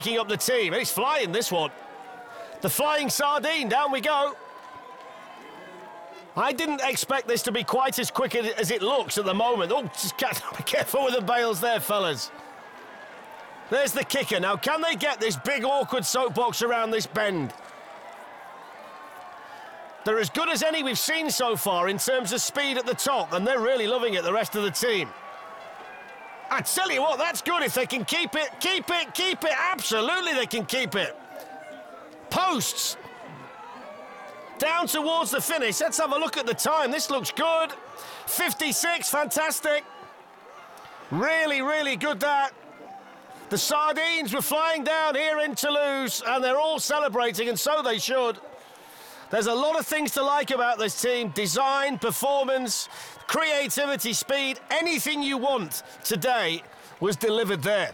Picking up the team. He's flying, this one. The flying sardine, down we go. I didn't expect this to be quite as quick as it looks at the moment. Oh, just be careful with the bails there, fellas. There's the kicker. Now, can they get this big, awkward soapbox around this bend? They're as good as any we've seen so far in terms of speed at the top, and they're really loving it, the rest of the team. I tell you what, that's good if they can keep it, keep it, keep it. Absolutely they can keep it. Posts. Down towards the finish. Let's have a look at the time. This looks good. 56, fantastic. Really, really good that. The sardines were flying down here in Toulouse, and they're all celebrating, and so they should. There's a lot of things to like about this team. Design, performance, creativity, speed, anything you want today was delivered there.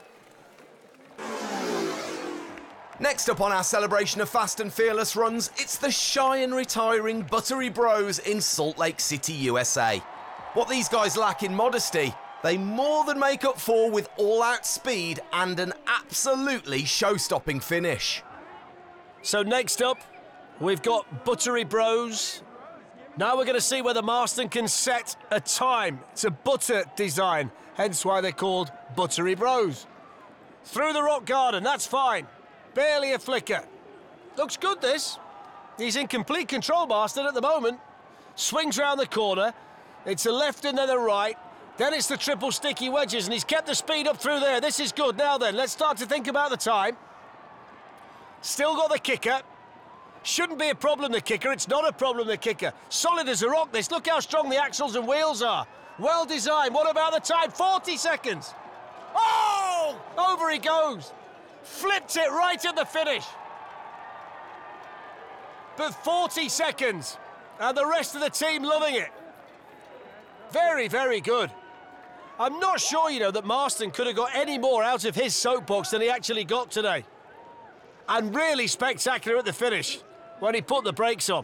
Next up on our celebration of fast and fearless runs, it's the shy and retiring Buttery Bros in Salt Lake City, USA. What these guys lack in modesty, they more than make up for with all-out speed and an absolutely show-stopping finish. So next up, we've got Buttery Bros. Now we're going to see whether Marston can set a time. It's a butter design, hence why they're called Buttery Bros. Through the rock garden, that's fine. Barely a flicker. Looks good, this. He's in complete control, Marston, at the moment. Swings round the corner. It's a left and then a right. Then it's the triple sticky wedges, and he's kept the speed up through there. This is good. Now then, let's start to think about the time. Still got the kicker. Shouldn't be a problem, the kicker. It's not a problem, the kicker. Solid as a rock, this. Look how strong the axles and wheels are. Well designed. What about the time? 40 seconds. Oh! Over he goes. Flipped it right at the finish. But 40 seconds. And the rest of the team loving it. Very, very good. I'm not sure, you know, that Marston could have got any more out of his soapbox than he actually got today. And really spectacular at the finish when he put the brakes on.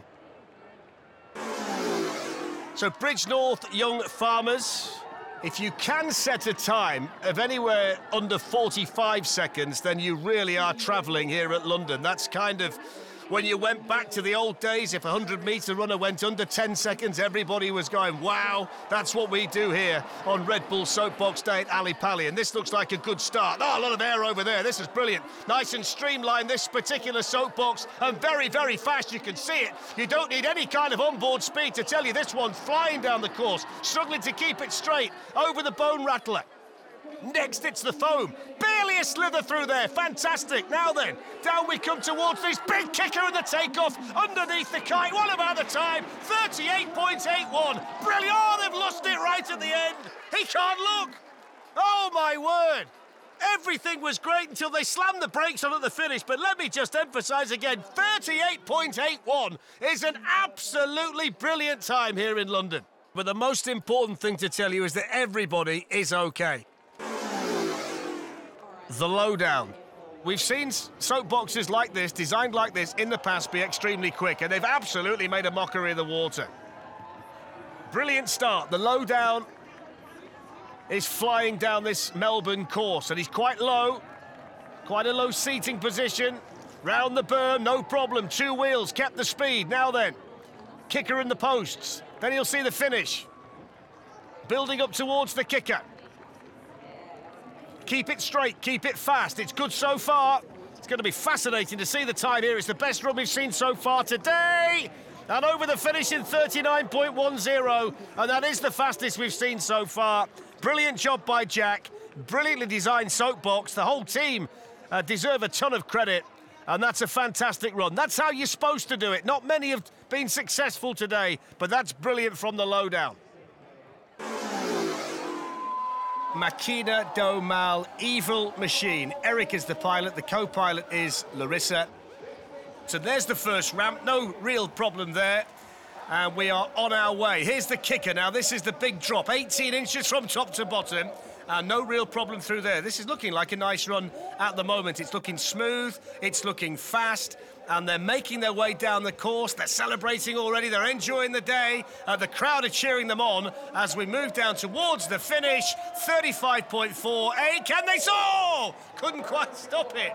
So Bridgnorth Young Farmers, if you can set a time of anywhere under 45 seconds, then you really are travelling here at London. That's kind of when you went back to the old days. If a 100-metre runner went under 10 seconds, everybody was going, wow, that's what we do here on Red Bull Soapbox Day at Ali Pali. And this looks like a good start. Oh, a lot of air over there. This is brilliant. Nice and streamlined, this particular soapbox, and very, very fast. You can see it. You don't need any kind of onboard speed to tell you this one's flying down the course, struggling to keep it straight over the bone rattler. Next, it's the foam. Barely a slither through there. Fantastic. Now then, down we come towards this big kicker and the takeoff underneath the kite. What about the time? 38.81. Brilliant. Oh, they've lost it right at the end. He can't look. Oh, my word. Everything was great until they slammed the brakes on at the finish. But let me just emphasise again, 38.81 is an absolutely brilliant time here in London. But the most important thing to tell you is that everybody is okay. The lowdown. We've seen soapboxes like this, designed like this, in the past be extremely quick, and they've absolutely made a mockery of the water. Brilliant start. The lowdown is flying down this Melbourne course, and he's quite low, quite a low seating position. Round the berm, no problem. Two wheels, kept the speed. Now then, kicker in the posts. Then you'll see the finish. Building up towards the kicker. Keep it straight, keep it fast. It's good so far. It's going to be fascinating to see the time here. It's the best run we've seen so far today. And over the finish in 39.10. And that is the fastest we've seen so far. Brilliant job by Jack. Brilliantly designed soapbox. The whole team deserve a ton of credit. And that's a fantastic run. That's how you're supposed to do it. Not many have been successful today, but that's brilliant from the lowdown. Makina do Mal, Evil Machine. Eric is the pilot, the co-pilot is Larissa. So there's the first ramp, no real problem there. And we are on our way. Here's the kicker now, this is the big drop, 18 inches from top to bottom. And no real problem through there. This is looking like a nice run at the moment. It's looking smooth, it's looking fast, and they're making their way down the course. They're celebrating already, they're enjoying the day. The crowd are cheering them on as we move down towards the finish. 35.48, can they? Oh! Couldn't quite stop it.